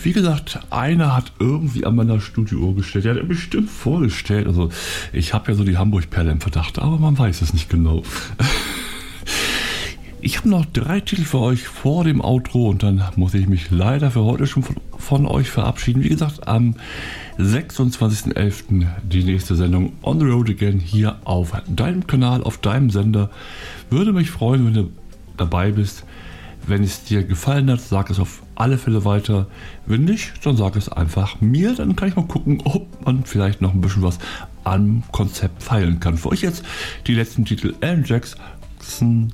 Wie gesagt, einer hat irgendwie an meiner Studiouhr gestellt. Der hat bestimmt vorgestellt. Also ich habe ja so die Hamburg-Perle im Verdacht, aber man weiß es nicht genau. Ich habe noch 3 Titel für euch vor dem Outro und dann muss ich mich leider für heute schon von euch verabschieden. Wie gesagt, am 26.11. die nächste Sendung On the Road Again hier auf deinem Kanal, auf deinem Sender. Würde mich freuen, wenn du dabei bist. Wenn es dir gefallen hat, sag es auf alle Fälle weiter. Wenn nicht, dann sag es einfach mir. Dann kann ich mal gucken, ob man vielleicht noch ein bisschen was am Konzept feilen kann. Für euch jetzt die letzten Titel: Alan Jackson,